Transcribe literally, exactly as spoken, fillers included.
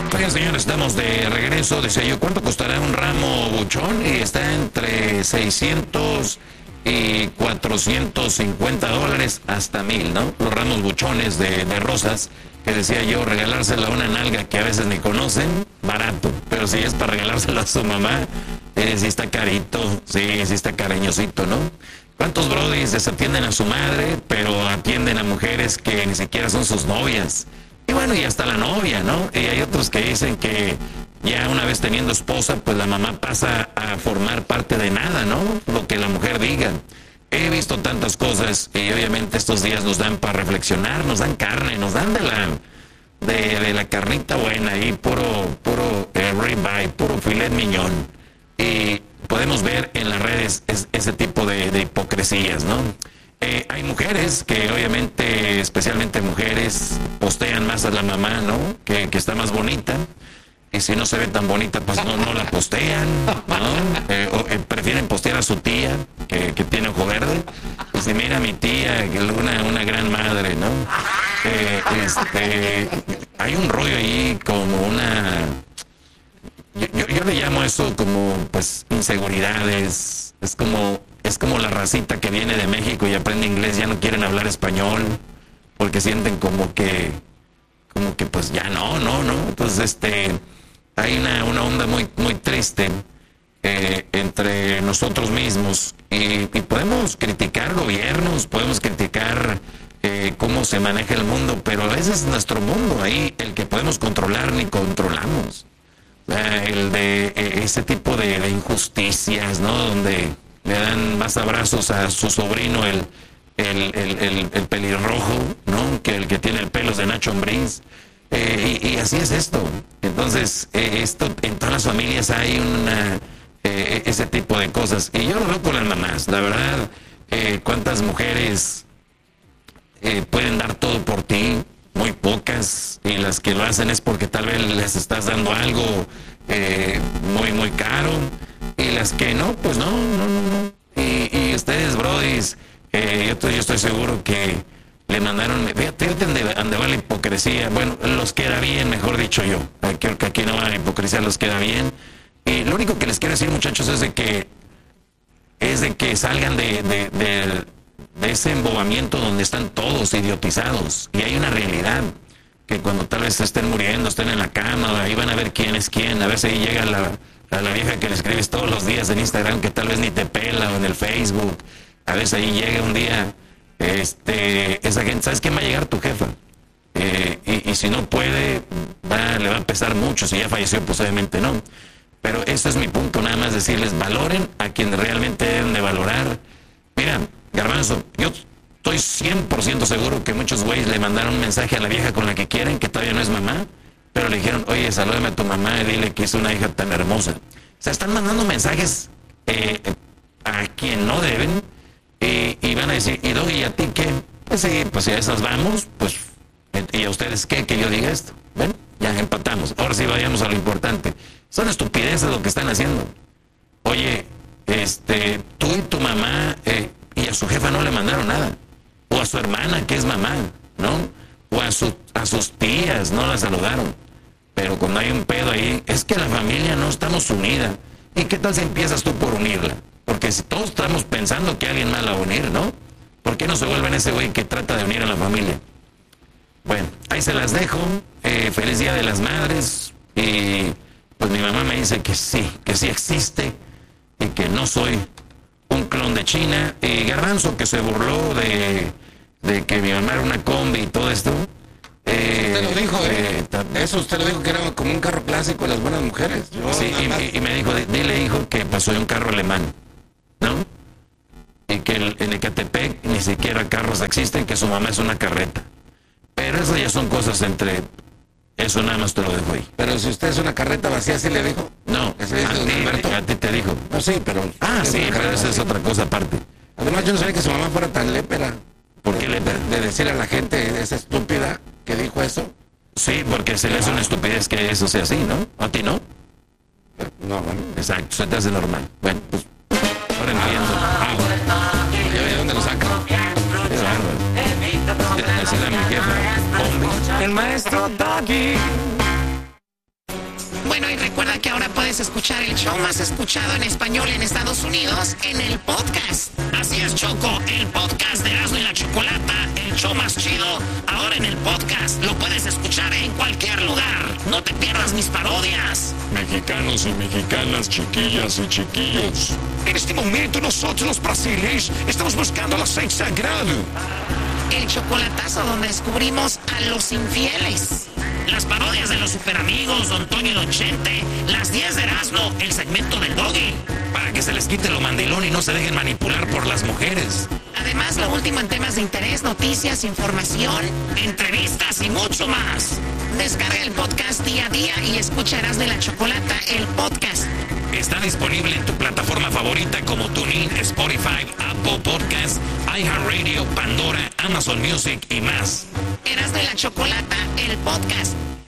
Oigan, señores, estamos de regreso. Decía yo, ¿cuánto costará un ramo buchón? Y está entre seiscientos y cuatrocientos cincuenta dólares hasta mil, ¿no? Los ramos buchones de, de rosas, que decía yo, regalársela a una nalga que a veces ni conocen, barato. Pero si es para regalársela a su mamá, eh, sí está carito, sí, sí está cariñosito, ¿no? ¿Cuántos brodis desatienden a su madre, pero atienden a mujeres que ni siquiera son sus novias? Y bueno, y hasta la novia, ¿no? Y hay otros que dicen que ya una vez teniendo esposa, pues la mamá pasa a formar parte de nada, ¿no? Lo que la mujer diga. He visto tantas cosas y obviamente estos días nos dan para reflexionar, nos dan carne, nos dan de la de, de la carnita buena y puro, puro eh, ribeye, puro filet miñón. Y podemos ver en las redes es, ese tipo de, de hipocresías, ¿no? Eh, hay mujeres que obviamente, especialmente mujeres, postean más a la mamá, ¿no? Que, que está más bonita. Y si no se ve tan bonita, pues no, no la postean, ¿no? Eh, o, eh, prefieren postear a su tía, que, que tiene ojo verde. Y si mira a mi tía, que es una, una gran madre, ¿no? Eh, este, hay un rollo ahí como una... Yo, yo, yo le llamo eso como, pues, inseguridades. Es como, es como la racita que viene de México y aprende inglés, ya no quieren hablar español, porque sienten como que, como que pues ya no, no, no. Entonces, este, hay una, una onda muy, muy triste eh, entre nosotros mismos y, y podemos criticar gobiernos, podemos criticar eh, cómo se maneja el mundo, pero a veces nuestro mundo ahí, el que podemos controlar ni controlamos. El de eh, ese tipo de, de injusticias, ¿no? Donde le dan más abrazos a su sobrino, el, el, el, el, el pelirrojo, ¿no? Que el que tiene el pelo de Nacho Ambriz. Eh, y, y así es esto. Entonces, eh, esto en todas las familias hay una, eh, ese tipo de cosas. Y yo lo veo con las mamás, la verdad, eh, cuántas mujeres eh, pueden dar todo por ti. Muy pocas, y las que lo hacen es porque tal vez les estás dando algo eh, muy, muy caro, y las que no, pues no, no, no, no. Y, y ustedes, brodis, eh, yo, estoy, yo estoy seguro que le mandaron, fíjate, fíjate donde, donde va la hipocresía. Bueno, los queda bien, mejor dicho yo, creo que aquí no va la hipocresía, los queda bien. Y lo único que les quiero decir, muchachos, es de que, es de que salgan de, de, de de ese embobamiento donde están todos idiotizados. Y hay una realidad, que cuando tal vez estén muriendo, estén en la cama, ahí van a ver quién es quién, a ver si ahí llega la, a la vieja que le escribes todos los días en Instagram, que tal vez ni te pela, o en el Facebook, a ver si ahí llega un día, este, esa gente, ¿sabes quién va a llegar? Tu jefa. Eh, y, y si no puede, va, le va a pesar mucho, si ya falleció, pues obviamente no. Pero ese es mi punto, nada más decirles, valoren a quien realmente deben de valorar. Mira, Garbanzo, yo estoy cien por ciento seguro que muchos güeyes le mandaron un mensaje a la vieja con la que quieren, que todavía no es mamá, pero le dijeron, oye, salúdame a tu mamá y dile que es una hija tan hermosa. O sea, están mandando mensajes eh, a quien no deben, eh, y van a decir, ¿y Doggy, a ti qué? Pues sí, pues si a esas vamos, pues, ¿y a ustedes qué? Que yo diga esto. ¿Ven? Ya empatamos. Ahora sí vayamos a lo importante. Son estupideces lo que están haciendo. Oye, este, tú y tu mamá... Eh, y a su jefa no le mandaron nada, o a su hermana que es mamá, ¿no? O a, su, a sus tías no la saludaron. Pero cuando hay un pedo ahí, es que la familia no estamos unida. ¿Y qué tal si empiezas tú por unirla? Porque si todos estamos pensando que alguien más la va a unir, ¿no? ¿Por qué no se vuelven ese güey que trata de unir a la familia? Bueno, ahí se las dejo. Eh, feliz Día de las Madres. Y pues mi mamá me dice que sí, que sí existe y que no soy un clon de China. Eh, Garbanzo, que se burló de, de que mi mamá era una combi y todo esto. Eh, usted lo dijo, eh, eh, eso usted lo dijo, que era como un carro clásico de las buenas mujeres. Yo, sí, y, y me dijo, dile, hijo, que pasó de un carro alemán, ¿no? Y que el, en Ecatepec ni siquiera carros existen, que su mamá es una carreta. Pero eso ya son cosas entre... Eso nada más te lo dejo ahí. Pero si usted es una carreta vacía, ¿sí le dijo? No, ¿Ese dijo a, don ti, Humberto? a ti te dijo. No, sí, pero... Ah, sí, pero esa es otra cosa aparte. Además, yo no sabía que su mamá fuera tan lépera. ¿Por qué lépera? De, de decir a la gente, esa estúpida que dijo eso. Sí, porque se le hace una estupidez que eso sea así, ¿no? ¿A ti no? No, bueno. Exacto, se te hace normal. Bueno, pues, ahora entiendo. Ah, bueno. ¿Ya ve de dónde lo saca? Qué bárbaro. Así era mi jefa. Hombre. El maestro Doggy. Bueno, y recuerda que ahora puedes escuchar el show más escuchado en español en Estados Unidos en el podcast. Así es, Choco, el podcast de Erasmo y la Chocolata, el show más chido, ahora en el podcast. Lo puedes escuchar en cualquier lugar. No te pierdas mis parodias. Mexicanos y mexicanas, chiquillas y chiquillos. En este momento nosotros los brasileños estamos buscando el aceite sagrado. El chocolatazo donde descubrimos a los infieles. Las parodias de los superamigos, Don Toño y Don Chente. Las diez de Erasmo, el segmento del Doggy. Para que se les quite lo mandilón y no se dejen manipular por las mujeres. Además, lo último en temas de interés, noticias, información, entrevistas y mucho más. Descarga el podcast día a día y escucha Erasmo y la Chocolata, el podcast. Está disponible en tu plataforma favorita como TuneIn, Spotify, Apple Podcasts, iHeartRadio, Pandora, Amazon Music y más. Erasmo y la Chocolata, el podcast.